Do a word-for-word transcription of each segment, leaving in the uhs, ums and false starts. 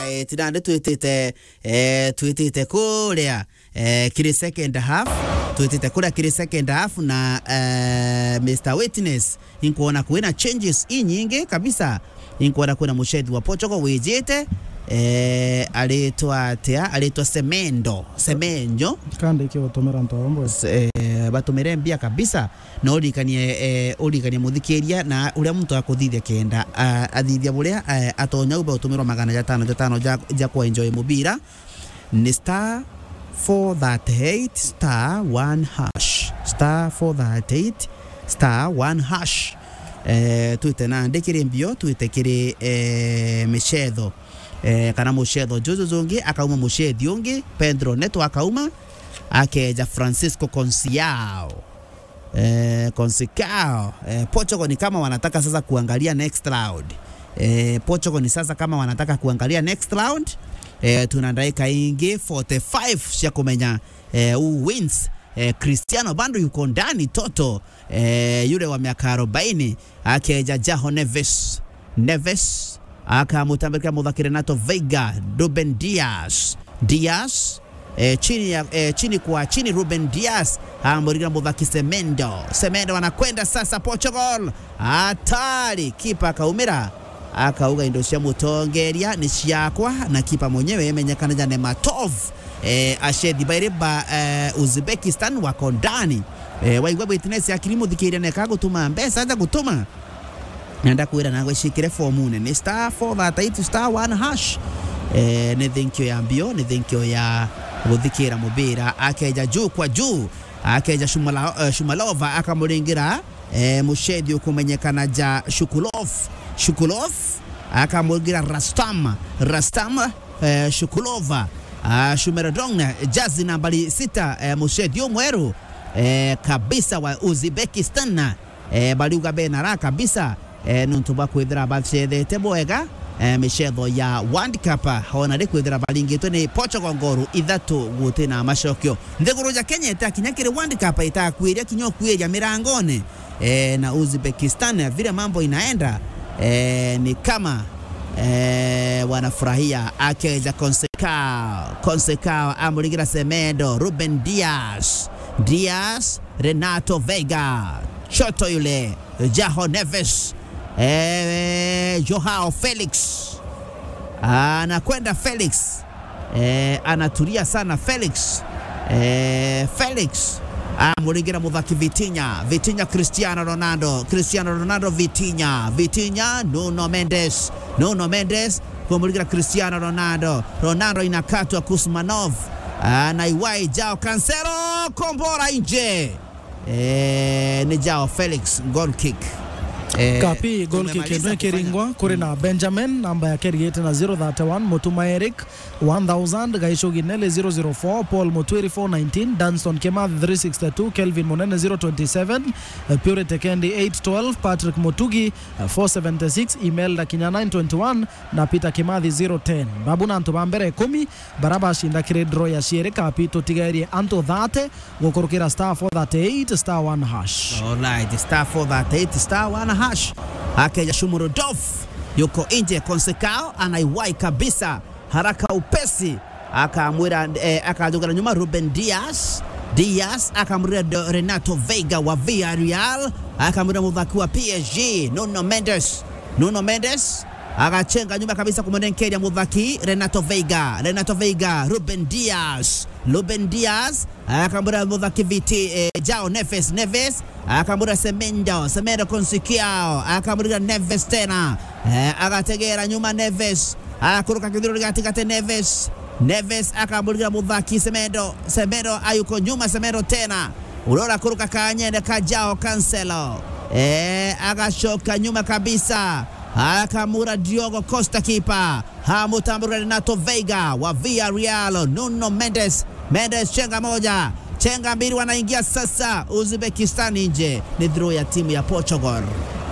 eh tinande twitite eh twitite kuria eh kiri second half twitite kuria kiri second half na eh Mister Witness inkuona kuina changes inyingi kabisa inkuona kuina mushedi wa Portugal wijite eh alitwa atia alitwa Semendo Semenyo kandi ikiwa tumera ntombo eh batumere mbia kabisa na urikanie eh urikanie muthikiria na uria muntu akuthithia kenda athithia buria atonya uba utumirwa magana jatano jatano ja kwa enjoy mubira ni star four thirty-eight star one hash star four thirty-eight star one hash eh tuite na ndekire mbio tuite kire eh michetho eh kana muchetho juzu zungi akauma muchethi ungi Pedro Neto akauma akeja Francisco Conciao eh Conciao eh, Portugal ni kama wanataka sasa kuangalia next round eh Portugal ni sasa kama wanataka kuangalia next round eh tunandaika ingi forty-five cia kumenya eh who wins eh Cristiano bando yuko ndani toto eh yule wa miaka arobaini akeja Joao Neves Neves akamutambika muthakire Renato Veiga Ruben Dias Dias eh, chini ya eh, chini kwa chini Ruben Dias amurigira muthaki Semendo Semendo anakwenda sasa Portugal hatari kipa akaumira akauga indo cia mutongeria ni ciakwa na kipa mwenyewe yemenyekana jane Matov eh, ashedi baireba eh, Uzbekistan wako ndani eh, waigwa Witness akiri muthikiria neka gutuma mbesa za gutuma nenda kuira nagwe shikire formune ni star four thirty-eight star one hash eh ni thinkyo ya mbio ni thinkyo ya guthikira mubira akeja juu kwa juu akeja Shumala, uh, Shumalova akamuringira eh mushedi ukumenyekana ja Shukulov Shukulov akamuringira Rastam Rastam eh, Shukulova uh, Shumerodong jazi nambari sita eh, mushedi umweru eh, kabisa wa Uzbekistan eh, baliuga benara kabisa eh nuntuba kwithira bathethete bwega eh michetho ya World Cup hona ri kwithira balingitwe ni Portugal ngoru ithatu gutina macokio nthiguru ja Kenya itakinyakire World Cup itakwiria kinyokwiria mirangone eh na Uzbekistan vile mambo inaenda eh ni kama eh wanafurahia akeja Consecao Consecao amurigira Semedo Ruben Dias Dias Renato Veiga Choto yule Joao Neves eh Joao Felix anakwenda Felix eh anatulia sana Felix eh Felix amurigira muthaki Vitinha Vitinha Cristiano Ronaldo Cristiano Ronaldo Vitinha Vitinha Nuno Mendes Nuno Mendes kumurigira Cristiano Ronaldo Ronaldo inakatwa Kusmanov anaiwai Joao Cancelo kombora nje eh ni Joao Felix goal kick Eh, kapi goal kick eno keringwa kuri na Benjamin namba ya kerigete na zero thirty-one Mutuma Eric one thousand Gaishogi Nele zero zero four Paul Mutwiri four nineteen Dunston Kemath three sixty-two Kelvin Monene zero twenty-seven uh, Pure Tekendi eight twelve Patrick Motugi uh, four seventy-six Imelda Kinya nine twenty-one na Peter Kimathi zero ten Babuna Anto Bambere kumi Baraba shinda kire draw ya Shiere kapi totigairie Anto thirty gokorokera star four thirty-eight star one hash. Alright, star four thirty-eight star one hash akeja Shumurodov yuko nje Consecao anaiwai kabisa haraka upesi akamwira eh, akajogana nyuma Ruben Dias Dias akamwira Renato Veiga wa Villarreal akamwira muthaki wa P S G Nuno Mendes Nuno Mendes akachenga nyuma kabisa kumwendekeria muthaki Renato Veiga Renato Veiga Ruben Dias Ruben Dias akamwira muthaki Viti eh, Joao Neves Neves akamwira Semendo Semendo Consecao akamwira Neves tena eh, akategera nyuma Neves akuruka kidhuru katikati Neves Neves akamwira muthaki Semendo Semendo ayuko nyuma Semendo tena urora kuruka kanyende ka Joao Cancelo eh akashoka nyuma kabisa akamura Diogo Costa kipa hamutambura Renato Veiga wa Villarreal Nuno Mendes Mendes chenga moja chenga mbili wanaingia sasa Uzbekistan nje ni draw ya timu ya Portugal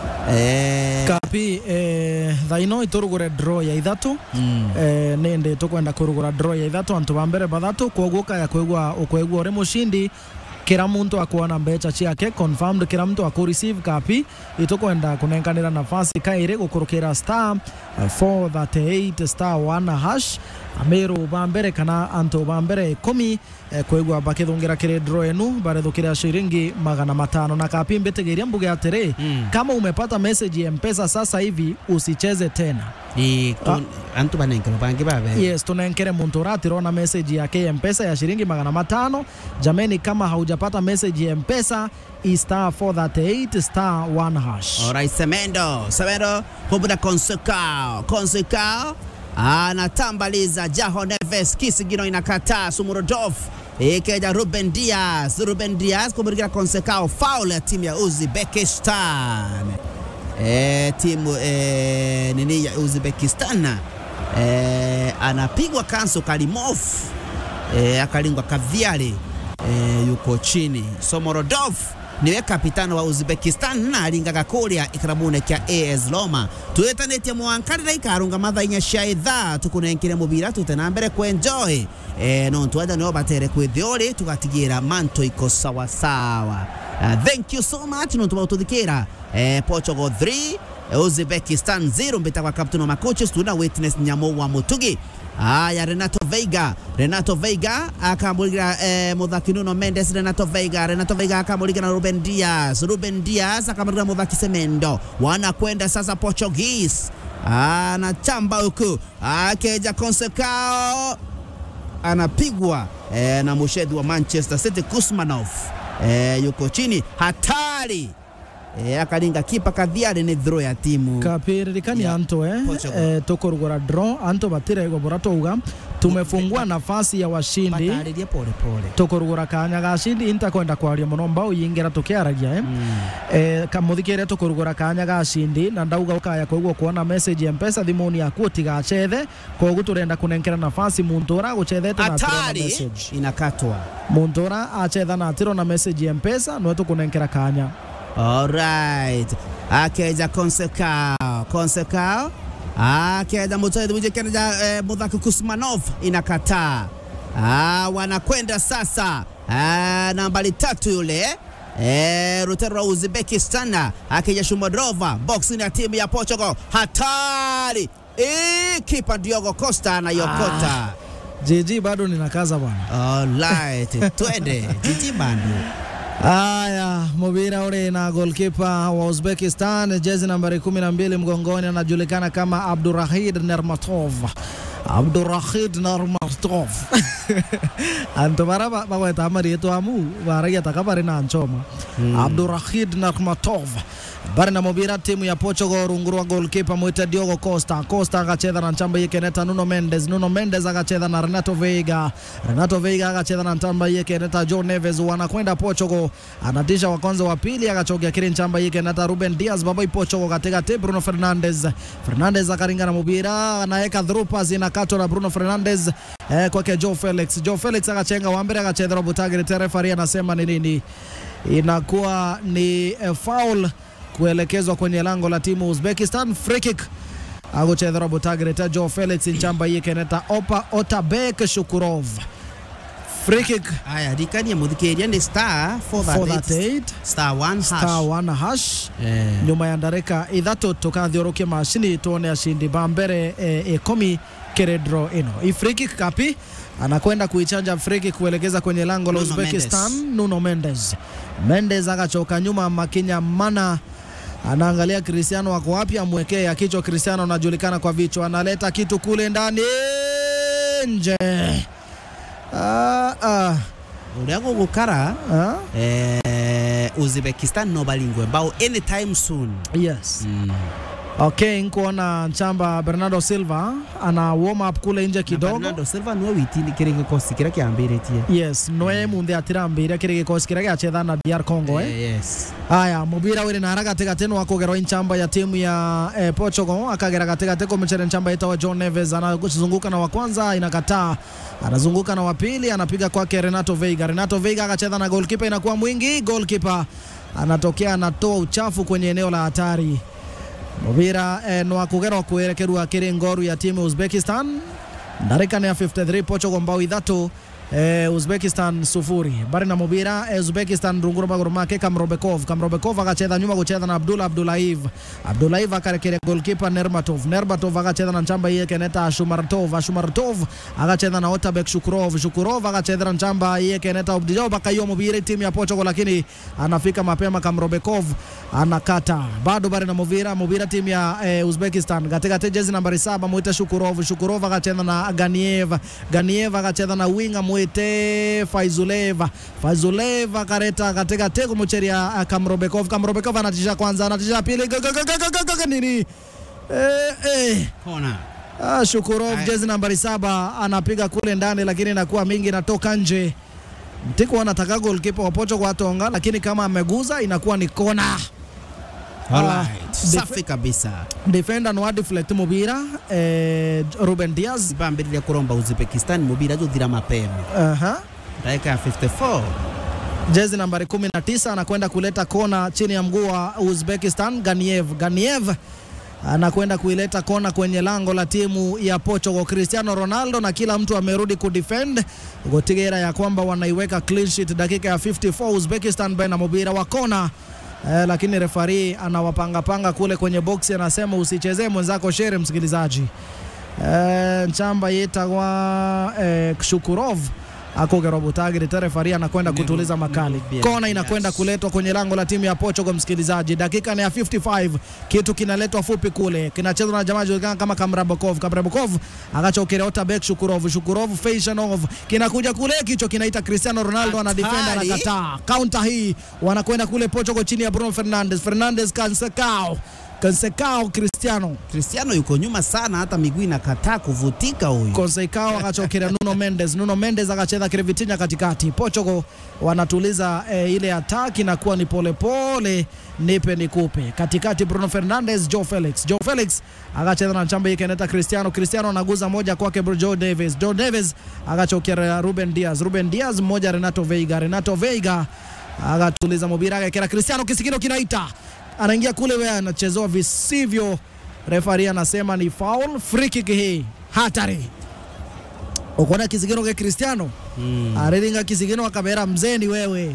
eh kapi eh thaino iturugure draw ya ithatu mm. eh nende tukwenda kurugura draw ya ithatu antu bambere bathatu koguka ya kwegwa ukwegwa ore mushindi kila muntu akuona mbecha ciake confirmed kila muntu aku receive kapi itukwenda kunenganira nafasi kaire gukurukira star four thirty-eight star one hash Ameru bambere kana anto bambere kumi eh, kwegwa bakithungira kire draw enu barethukira shiringi magana matano na kapi mbetegeria mbuge atere mm. Kama umepata message ya M-Pesa sasa hivi usicheze tena. Ni ah. Antu banenkero bangi babe. Yes, tunaenkere muntu ratiro na message ya M-Pesa ya shiringi magana matano. Jameni, kama haujapata message ya M-Pesa star four thirty-eight star one hash. Alright, Semendo, Semendo kubuda Consecao, Consecao anatambaliza Jaho Neves kisigino inakataa Sumurodov ikeja Ruben Diaz Ruben Diaz kumurigira Consecao foul ya timu ya Uzbekistan eh timu eh nini ya Uzbekistan eh anapigwa kanso Kalimov eh akalingwa Kaviale eh yuko chini Sumurodov niwe kapitano wa Uzbekistan na alingaga kuria ikramune kya A S Roma tuetanete mwankarira ikarunga mathainya shaitha tukunenkire mubira tutena mbere kwenjoy eh no twada no batere kwithiori tugatigira manto iko sawa sawa. Uh, thank you so much no tubautudikira eh Portugal three Uzbekistan zero mbita kwa captain wa coaches tuna witness nyamo wa Mutugi. Aya Renato Veiga Renato Veiga akambuligira eh, muthaki Nuno Mendes Renato Veiga Renato Veiga akambuligira na Ruben Diaz Ruben Diaz akambuligira muthaki Semendo wanakwenda sasa Portuguese anachamba huku akeja Consecao anapigwa eh, na mushedi wa Manchester City Kusmanov eh, yuko chini hatari eh akalinga kipa Kaviale ni draw ya timu kapiririkani yeah. Anto eh, eh tokorugora draw anto batira ego boratoga tumefungua nafasi ya washindi batariria pole pole tokorugora kanya gashindi intakwenda kwaria muno mbao yingira tukiaragia eh mm. eh kamuthikire tokorugora kanya gashindi na ndauga ukaya koguo kuona message ya M-Pesa thimuni yaku utigacethe koguo turenda kunenkera nafasi muntora gucethete na atira message inakatwa muntora achetha na atira na message ya M-Pesa no tukunenkera kanya. Alright, akeja Consecao Consecao akeja mtoto mmoja keja eh, muthaki Kusmanov inakataa. Ah, wanakwenda sasa ah, nambari tatu yule eh Rutero Uzbekistan akeja Shumodrova boxing ya timu ya Portugal hatari eh kipa Diogo Costa na yokota. ah, J J bado ninakaza bwana. Alright, twende J J bando. Aya, mubira ule na goalkeeper wa Uzbekistan jezi nambari kumi na mbili mgongoni anajulikana kama Abdurrahid Nermatov. Abdurrahid Nermatov. Antomara bawa tamari yetu amu baraya takabari na anchoma. Hmm. Abdurrahid Nermatov. Bari na mubira timu ya Portugal rungurua goalkeeper mwita Diogo Costa. Costa akacheza na nchamba yake neta Nuno Mendes. Nuno Mendes akacheza na Renato Veiga. Renato Veiga akacheza na nchamba yake neta Joe Neves. Wanakwenda Portugal. Anatisha wa kwanza wa pili akachogea kile nchamba yake neta Ruben Diaz babai Portugal katika te Bruno Fernandes. Fernandes akaringa na mubira anaeka dhrupa zinakatwa na Bruno Fernandes eh, kwake Joe Felix. Joe Felix akachenga wa mbele akacheza robo target. Referee anasema ni nini? Inakuwa ni eh, foul kuelekezwa kwenye lango la timu Uzbekistan. Free kick agocheza robo target Joe Felix nchamba yake neta Opa Otabek Shukurov. Free kick aya dikani ya mudhikeria ni star four thirty-eight star one hash star one hash eh. Nyuma ya ndareka idhato tokathiorukia mashini tuone ashindi bambere e, e komi kere draw ino. I free kick kapi anakwenda kuichanja free kick kuelekeza kwenye lango la Uzbekistan. Mendes. Nuno Mendes Mendes akachoka nyuma makinya mana anaangalia Cristiano wako wapi amwekee ya kichwa. Cristiano anajulikana kwa vichwa analeta kitu kule ndani nje. Ah ah uliako gukara ah? eh Uzbekistan no balingwe bao anytime soon. Yes. Mm. Okay, nkuona nchamba Bernardo Silva ana warm up kule nje kidogo. Bernardo Silva no witini kile kikosi kile kiambiretie. Yes, noe munde atirambira kile kikosi kile kiacheza na D R Congo eh. eh yes. Haya, mubira wile na haraka teka teno wako gero nchamba ya timu ya eh, Portugal akagera katika teko mchere nchamba itawa John Neves anazunguka na wa kwanza inakataa. Anazunguka na wa pili anapiga kwake Renato Veiga. Renato Veiga akacheza na goalkeeper inakuwa mwingi. Goalkeeper anatokea anatoa uchafu kwenye eneo la hatari. Mubira eh, no akugero kuelekerwa kire ngoru ya timu Uzbekistan. Ndarika ni ya fifty-three Portugal mbao idhato eh, Uzbekistan sufuri. Bari na mubira eh, Uzbekistan rungura maguru make Kamrobekov. Kamrobekov akacheza nyuma kucheza na Abdullah Abdullaev. Abdullaev akarekelea goalkeeper Nermatov. Nermatov akacheza na Nchamba yeye keneta Ashumartov. Ashumartov akacheza na Otabek Shukurov. Shukurov akacheza na Nchamba yeye keneta Obdijo bakayo mubira timu ya Portugal, lakini anafika mapema Kamrobekov anakata. Bado bari na mubira mubira timu ya eh, Uzbekistan katika jezi nambari saba muita Shukurov. Shukurov akacheza na Ganiev. Ganiev akacheza na winga muite Faizulev. Faizulev akareta katika teko mcheria Kamrobekov. Kamrobekov anatisha kwanza, anatisha pili nini eh eh kona. Ah, Shukurov jezi nambari saba anapiga kule ndani, lakini inakuwa mingi inatoka nje. Mtiko anataka goalkeeper wa Portugal atonga, lakini kama ameguza inakuwa ni kona. Alright, safi kabisa. Defender no deflect mubira eh, Ruben Diaz bambiri ya kuromba Uzbekistan mubira jo dhira mapema. Aha. Dakika fifty-four. Jezi nambari kumi na tisa anakwenda kuleta kona chini ya mguu wa Uzbekistan. Ganiev. Ganiev anakwenda kuileta kona kwenye lango la timu ya Portugal. Cristiano Ronaldo na kila mtu amerudi kudefend gotigera ya kwamba wanaiweka clean sheet. Dakika ya fifty-four Uzbekistan baina mubira wa kona. Eh, lakini refari anawapanga panga kule kwenye boxi, anasema usichezee mwenzako shere msikilizaji. Eh, Nchamba yetagwa eh, Shukurov akogera butagiri refari anakwenda kutuliza makali. Kona inakwenda kuletwa kwenye lango la timu ya Portugal msikilizaji. Dakika ni ya fifty-five, kitu kinaletwa fupi kule, kinachezwa na jamaa julikana kama Kamrabokov. Kamrabokov akachokera Otabek Shukurov. Shukurov Feishanov kinakuja kule, kicho kinaita Cristiano Ronaldo ana defender anakataa. Counter hii wanakwenda kule Portugal chini ya Bruno Fernandes. Fernandes Cansecao. Cansecao Cristiano. Cristiano yuko nyuma sana, hata miguu inakataa kuvutika huyu. Cansecao akachokera Nuno Mendes. Nuno Mendes akacheza Krevitinya katikati. Portugal wanatuliza eh, ile attack na kuwa ni pole pole, nipe nikupe. Katikati Bruno Fernandes, Joe Felix. Joe Felix akacheza na Nchamba yake neta Cristiano. Cristiano anaguza moja kwake Joe Davis. Joe Davis akachokera Ruben Diaz. Ruben Diaz mmoja Renato Veiga. Renato Veiga akatuliza mubira yake kera Cristiano, kisigino kinaita. Anaingia kule wewe anachezoa visivyo. Referee anasema ni foul, free kick hii. Hatari. Ukona kisigino kwa Cristiano. Mm. Arelinga kisigino akamera mzeni wewe.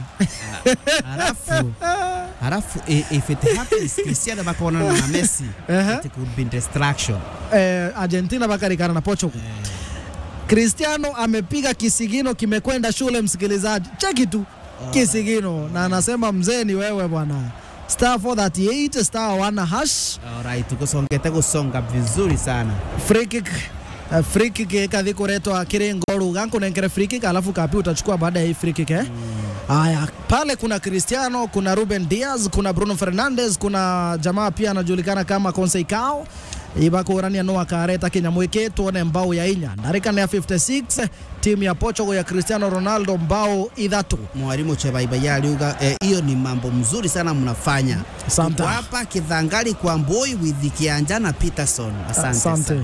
Halafu halafu if it happens Cristiano bakona na Messi, it could be distraction. Eh, Argentina bakarikana na Portugal. Eh. Cristiano amepiga kisigino kimekwenda shule msikilizaji. Cheki tu. Oh. Kisigino na anasema mzeni wewe bwana. Star four thirty-eight star one hash. Alright, tukosongete kusonga vizuri sana. Free kick. Uh, free kick kadhi kuretwa Kirengoru ganko na ngere free kick alafu kapi utachukua baada ya hii free kick eh. Haya, mm. Pale kuna Cristiano, kuna Ruben Diaz, kuna Bruno Fernandes, kuna jamaa pia anajulikana kama Cansecao. Ibako urania Noah Kareta Kenya mweke tuone mbao ya inya. Darika ni ya fifty-six, timu ya Portugal ya Cristiano Ronaldo mbao idhatu. Mwalimu Chebaiba yaliuga hiyo eh, ni mambo mzuri sana mnafanya. Asante. Tuko hapa Kidhangali kwa Mboi with Kianja na Peterson. Asante. Asante.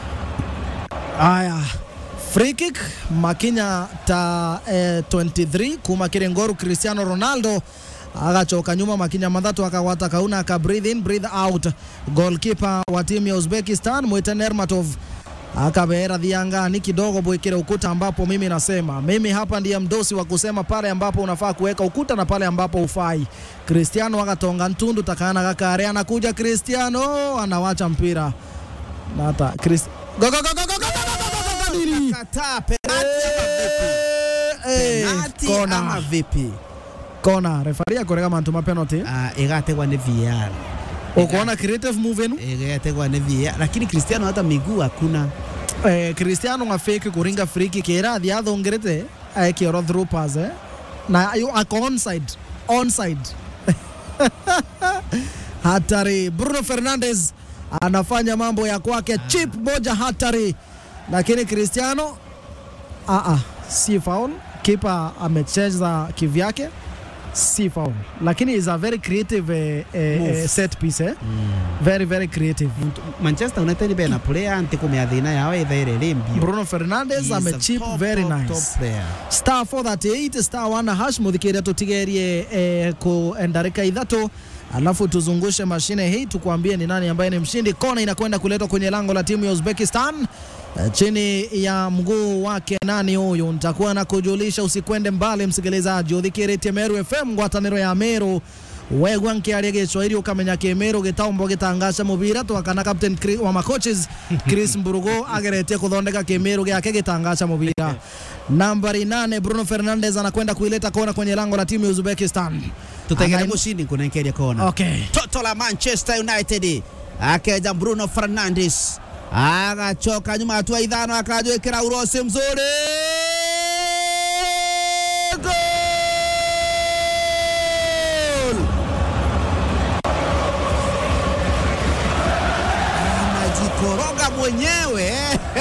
Aya, free kick Makinya ta eh, twenty-three kuma Kirengoru Cristiano Ronaldo agachoka nyuma Makinya mandatu akawata kauna aka breathe in breathe out. Goalkeeper wa timu ya Uzbekistan Muita Nermatov akabera dhiangani kidogo bwekere ukuta, ambapo mimi nasema mimi hapa ndiye mdosi wa kusema pale ambapo unafaa kuweka ukuta na pale ambapo ufai. Cristiano akatonga ntundu takana kakare, anakuja Cristiano anawacha mpira nata Chris go go go go go go kata penalty ama vipi? Kona referee akorega mantuma penalty. Ah, igategwa ni V R. Ukoona creative move enu? Igategwa ni V R, lakini Cristiano hata miguu hakuna. Eh, Cristiano ngafake kuringa free kick era dia dhongerete akioro through pass eh. Na ayo onside, onside. Hatari. Bruno Fernandes anafanya mambo ya kwake, chip moja hatari, lakini Cristiano a a si foul. Keeper amecheza kivyake, si foul, lakini is a very creative eh, eh, set piece eh? Mm. Very very creative. Manchester United bena player antiko meadhina yao idhaire limbi. Bruno Fernandes ame chip top, very top, nice top star four thirty-eight star one hash mudhikira tutigerie eh, ko endarika idhato alafu tuzungushe mashine hii tukuambie ni nani ambaye ni mshindi. Kona inakwenda kuletwa kwenye lango la timu ya Uzbekistan uh, chini ya mguu wake nani huyu, nitakuwa na kujulisha. Usikwende mbali msikilizaji, uthikirite Meru F M ngwataniro ya Meru wegwa nkiaria gicwairi ukamenya Meru gitambo gitangaca mubira twakana captain wa macoaches Chris Mburugo ageretie kuthondeka Meru giake gitangaca mubira. Nambari nane Bruno Fernandes anakwenda kuileta kona kwenye lango la timu ya Uzbekistan. Tutegere mushindi kuna nkeria kona. Okay. Toto la Manchester United akeja Bruno Fernandes agachoka nyuma hatua idhano akajwekera urose mzuri. Goal! Anajikoroga mwenyewe.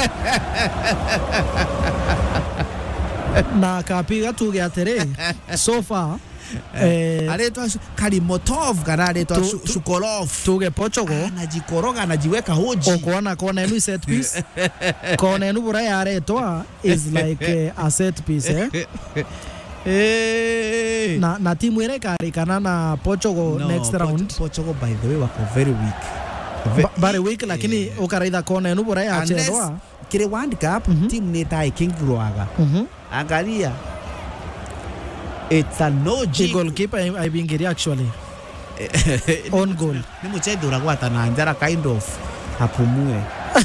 Na kapiga tuge atere so far eh aletwa Kalimotov kana aletwa Shukolov tuge Portugal anajikoroga anajiweka hoji okona kona enu set piece kona enu bura yaretwa is like uh, a set piece eh eh na na timu ile kari kana na Portugal no, next round. Portugal by the way wako very weak Ve very weak lakini yeah. Ukaraitha kona enu bura yacherwa kile World Cup mm -hmm. Team neta ikingirwaga mhm mm angalia it's a no G goalkeeper I bingiria actually on goal ni mchezo uragwata na njara kind of hapumue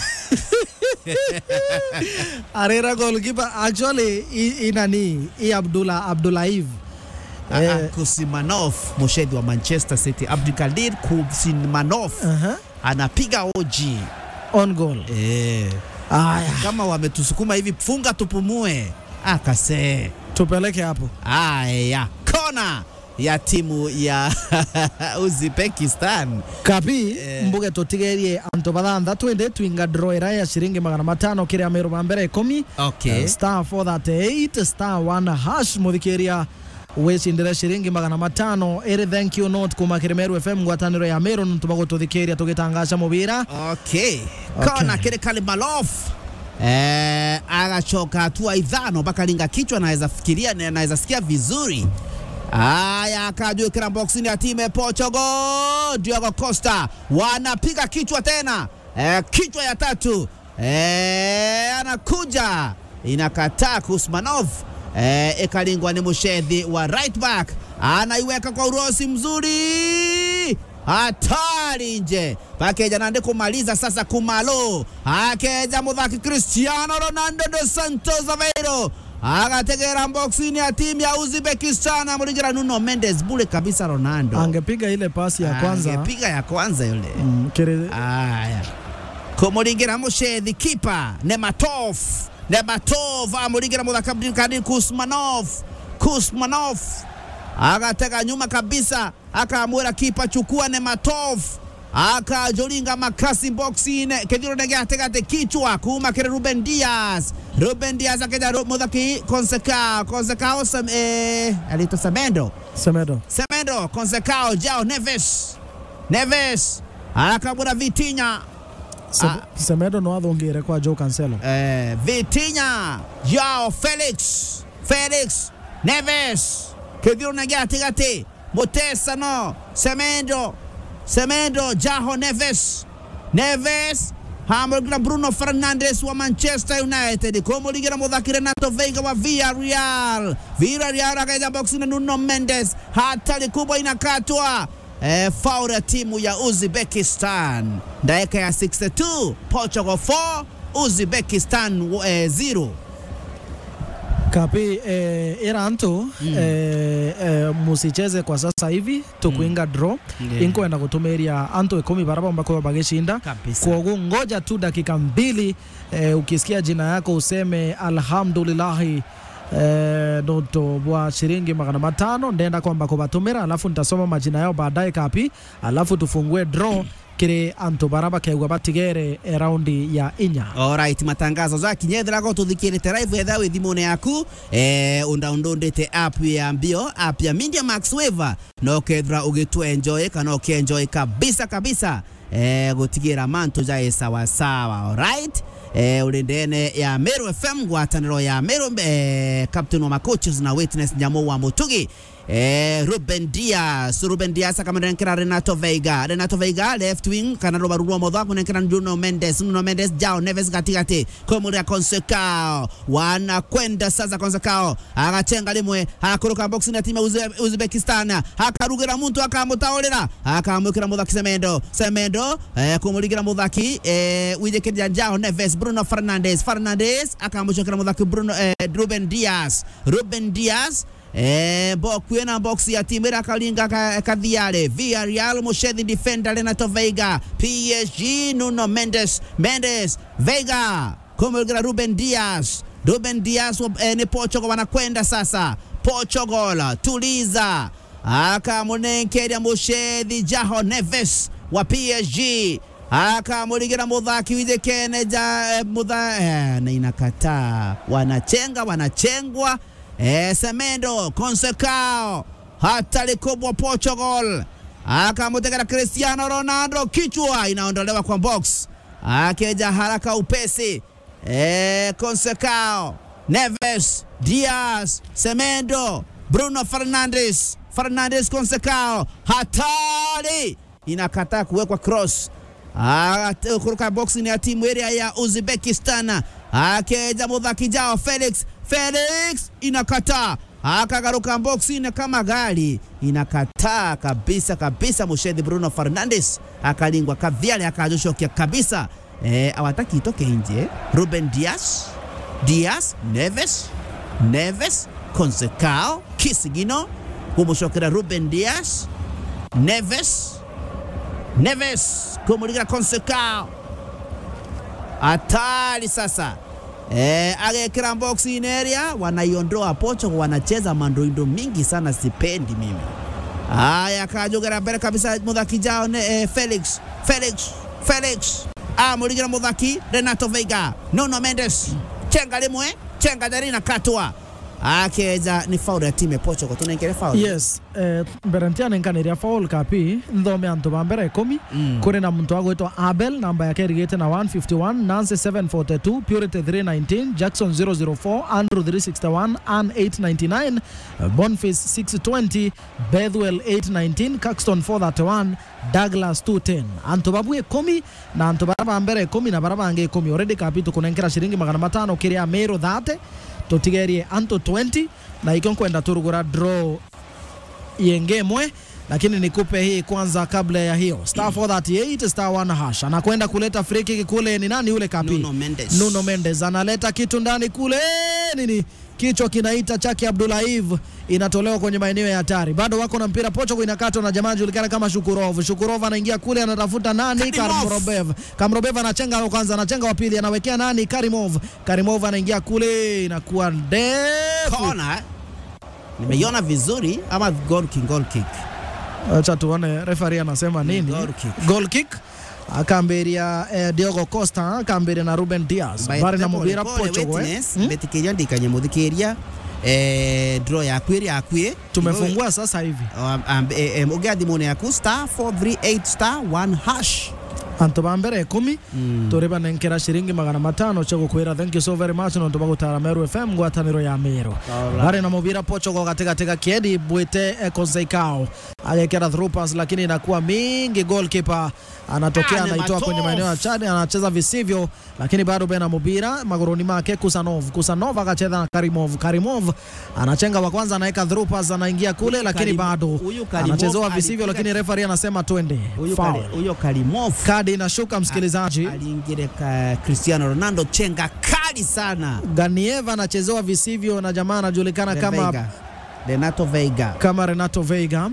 arera goalkeeper actually inani i Abdullah Abdullaev eh Kusimanov mshedi wa Manchester City Abdulkadir Kusimanov uh -huh. anapiga O G on goal eh aya kama wametusukuma hivi funga tupumue akase tupeleke hapo. Aya kona ya timu ya Uzbekistan kapi eh. Mbuge totigerie anto badanda twende twinga draw era ya shiringi magana matano kire Meru mambere kumi. Okay. Uh, star four thirty-eight star one hash mudhikiria wesindira shiringi magana matano ere thank you note kuma kire Meru F M ngwataniro ya Meru ntumago tuthikiria tugitangaza mubira. Okay. Kona okay. Kire Kalimalov eh agachoka hatua idhano bakalinga kichwa naweza fikiria na naweza sikia vizuri. Aya akajwekera boxini ya timu ya Portugal. Diogo Costa wanapiga kichwa tena eh, kichwa ya tatu eh, anakuja inakataa Kusmanov eh, ekalingwa ni mushedhi wa right back anaiweka kwa urosi mzuri hatari nje pakeja nande kumaliza sasa kumalo akeja mudhaki Cristiano Ronaldo dos Santos Aveiro agategera boxini ya timu ya Uzbekistan amulingira Nuno Mendes bure kabisa. Ronaldo angepiga ile pasi ya kwanza angepiga ya kwanza yule mm, kere... aya kumulingira mushedhi kipa Nematov Nematov amulingira mudhaki Abdulkadir Kusmanov Kusmanov agatega nyuma kabisa akaamura kipa chukua Nematov akajolinga makasi boxine kediro ndege ategate kichwa kuma kere Ruben Diaz Ruben Diaz akeda mudhaki Consecao Consecao sam eh alito Semedo Semedo Semedo Consecao João Neves Neves akamura Vitinha Se, ah, Semedo no adongere kwa João Cancelo eh Vitinha João Felix Felix Neves kediro ndege ategate Motesa no Semedo Semedo João Neves Neves hamurgira Bruno Fernandes wa Manchester United kumulingira mudhaki Renato Veiga wa Villarreal Villarreal akaja boxi na Nuno Mendes hatari kubwa inakatwa eh, foul ya timu ya Uzbekistan dakika ya sixty-two Portugal four Uzbekistan eh, zero. Kapi eh, Iranto mm. eh, eh, musicheze kwa sasa hivi tukuinga mm. draw yeah. Inko enda kutumeria anto ikumi baraba mbako bageshinda kwa ngoja tu dakika mbili eh, ukisikia jina yako useme alhamdulillahi eh, noto bwa shiringi magana matano ndenda kwa mbako batumera alafu nitasoma majina yao baadaye kapi alafu tufungue draw kire anto baraba kegwa batigere e raundi ya inya. Alright, matangazo za kinyedra go tuthikire live etha wi thimune yaku eh unda undondete app ya mbio app ya Media Max Wave no kedra ugitu enjoy kana ukienjoy kabisa kabisa eh gutigira manto jae sawa sawa. Alright, eh ulindene ya Meru F M gwataniro ya Meru eh captain wa coaches na witness Nyamo wa Mutugi eh, Ruben Dias Ruben Dias akamunenkera Renato Veiga Renato Veiga left wing kana roba ruwa modha kunenkera Nuno Mendes Nuno Mendes João Neves katikati Comuria Conceição wanakwenda sasa Conceição akachenga limwe akaruka box na timu Uzbekistan akarugera muntu akamutaolera akamukira mudhaki Semendo Semendo eh, kumuligira mudhaki eh, wijekeja João Neves Bruno Fernandes Fernandes akamushokera mudhaki Bruno eh, Ruben Dias Ruben Dias Eh, bo kuena box ya timu ya Kalinga Kadhiale Villarreal Mushedi defender Renato Veiga P S G Nuno Mendes Mendes Veiga kumulgira Ruben Dias Ruben Dias eh, ni Portugal wanakwenda sasa Portugal tuliza akamunenkeria Mushedi João Neves wa P S G akamuligira mudhaki wijekene ja eh, mudha eh, na inakataa wanachenga wanachengwa Eh, Semendo Conceição hatari kubwa Portugal akamutegera Cristiano Ronaldo kichwa inaondolewa kwa box akeja haraka upesi eh, Conceição Neves Dias Semendo Bruno Fernandes Fernandes Conceição hatari inakataa kuwekwa cross kuruka box ni ya timu area ya Uzbekistan akeja mudhaki João Felix Felix inakataa akagaruka box ina kama gari inakataa kabisa kabisa Mushedi Bruno Fernandes akalingwa Kaviale akajoshokia kabisa eh hawataki itoke nje Ruben Dias Dias Neves Neves Conceição Kisigino kumushokera Ruben Dias Neves Neves kumuligira Conceição atali sasa Eh, agekira box in area wanaiondoa Portugal wanacheza mandoindo mingi sana sipendi mimi. Aya kajogera mbele kabisa mudhaki João eh, Felix Felix Felix ah muligira mudhaki Renato Veiga Nuno Mendes chenga limwe chenga darina katwa akeja ni foul ya timu ya Portugal tunaingia foul. Yes eh Berentia nkanira foul kapi ndome anto bambere komi mm. Kore na mtu agwetwa Abel namba yake rigete na one fifty-one Nancy seven forty-two Purity three nineteen Jackson zero zero four Andrew three sixty-one Ann eight ninety-nine Boniface six twenty Bethwell eight nineteen Caxton four thirty-one Douglas two ten anto babuye komi na anto bambere komi na barabange komi already kapi tukunenkera shiringi magana matano kiria Mero thate totigerie anto twenty na ikonkwenda turugura draw yengemwe lakini nikupe hii kwanza kabla ya hiyo star four thirty-eight star one hash anakwenda kuleta free kick kule ni nani yule kapi Nuno Mendes Nuno Mendes analeta kitu ndani kule nini kichwa kinaita chaki Abdullahiv inatolewa kwenye maeneo ya hatari bado wako na mpira Portugal inakatwa na jamaa julikana kama Shukurov Shukurov anaingia kule anatafuta nani Kamrobev Kamrobev anachenga kwanza anachenga wa pili anawekea nani Karimov Karimov anaingia kule inakuwa ndefu kona nimeiona vizuri ama goal kick goal kick acha tuone referee anasema nini goal kick goal kick akamberia eh, Diogo Costa akamberia na Ruben Dias bari na mubira Portugal hmm? Betikiria ndikanye mudhikiria eh draw ya kwiri akwie tumefungua sasa hivi um, um, eh, ugadi mone ya star four three eight star one hash anto bambere kumi mm. Toreba nenkera shiringi magana matano chego kwera thank you so very much no tobago tara Meru F M gwataniro ya Meru bari na mubira Portugal katika katika kiedi Bwete eh, Conceição aliyekera through pass lakini inakuwa mingi goalkeeper anatokea anaitoa kwenye maeneo ya chani anacheza visivyo lakini bado bena mubira magoroni make Kusanov Kusanov akacheza na Karimov Karimov anachenga wa kwanza anaweka through pass anaingia kule lakini bado anachezewa visivyo lakini referee anasema twende huyo Karimov kadi inashuka msikilizaji aliingereka Cristiano Ronaldo chenga kali sana Ganieva anachezewa visivyo na jamaa anajulikana kama Veiga. Renato Veiga kama Renato Veiga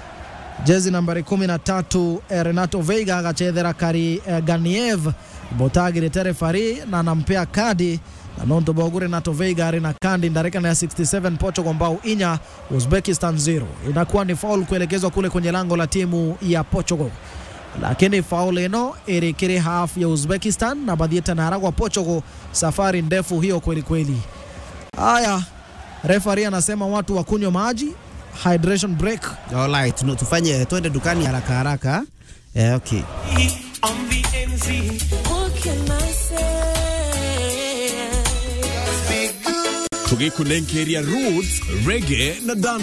jezi nambari kumi na tatu eh, Renato Veiga akachezera kari eh, Ganiev botagi retere fari na nampea kadi na nonto bogu Renato Veiga arena kandi ndareka na sixty-seven Portugal mbao inya Uzbekistan zero inakuwa ni foul kuelekezwa kule kwenye lango la timu ya Portugal lakini foul eno ilikiri half ya Uzbekistan na baadhi tena haragwa Portugal safari ndefu hiyo kweli kweli haya referee anasema watu wakunywa maji hydration break alright no tufanye twende dukani haraka haraka eh okay on the N Z what can I say tugikunenkeria roots reggae na